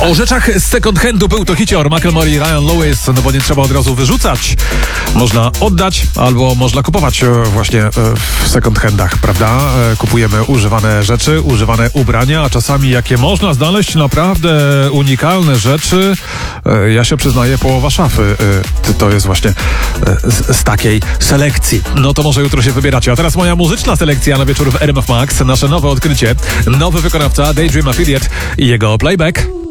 O rzeczach z second handu był to hicior Macklemore i Ryan Lewis, no bo nie trzeba od razu wyrzucać. Można oddać albo można kupować właśnie w second handach, prawda? Kupujemy używane rzeczy, używane ubrania, a czasami jakie można znaleźć naprawdę unikalne rzeczy. Ja się przyznaję, połowa szafy to jest właśnie z takiej selekcji. No to może jutro się wybieracie. A teraz moja muzyczna selekcja na wieczór w RMF Max. Nasze nowe odkrycie, nowy wykonawca Daydream Affiliate i jego playback.